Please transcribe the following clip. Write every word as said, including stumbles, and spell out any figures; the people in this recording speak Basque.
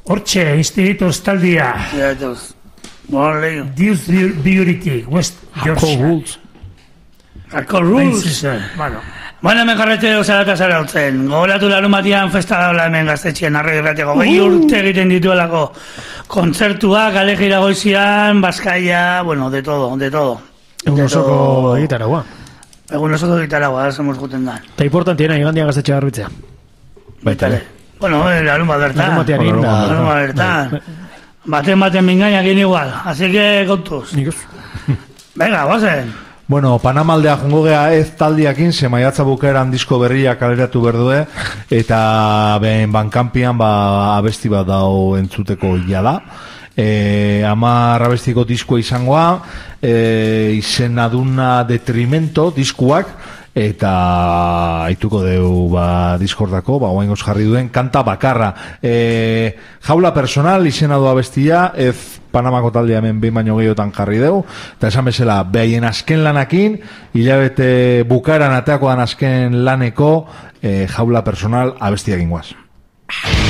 Hortxe, instituto estaldia. Deuce Beauty, West Yorkshire. Hardcore Rules. Bueno. Bueno, hemen jarretze duzara eta zara utzen. Gogoratu larun batian festa daula hemen gaztetxien arroi irrateko. Gehi urte egiten dituelako kontzertuak, alegira goizian, Baskaia, bueno, de todo, de todo. Egun osoko gitaragua. Egun osoko gitaragua, hacemos juten da. Eta importantiena, igandian gaztetxea garbitzea. Baitale. Bueno, larun bat bertan. Larun batean egin da. Larun bat bertan. Baten baten mingaina egin igual. Así que kontuz. Nikos. Venga, guazen. Bueno, Panamaldea jongo gea ez taldiakin, ze maiatza bukaeran disko berria kaleratu berdue, eta ben bankampian ba, abesti bat dao entzuteko ia da. E, amar abestiko diskoa izangoa, e, izena duna detrimento diskuak, eta aituko deu ba, diskordako, ba, oaingoz jarri duen kanta bakarra. E, jaula personal izena du abestia, ez Panamako taldea hemen behin baino gehiotan jarri deu, eta esan bezala, behaien azken lanakin, hilabete bukaeran ateako dan azken laneko e, jaula personal abestia gingoaz.